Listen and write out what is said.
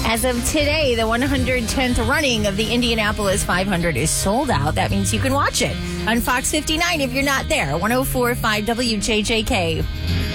As of today, the 110th running of the Indianapolis 500 is sold out. That means you can watch it on Fox 59 if you're not there. 104.5 WJJK.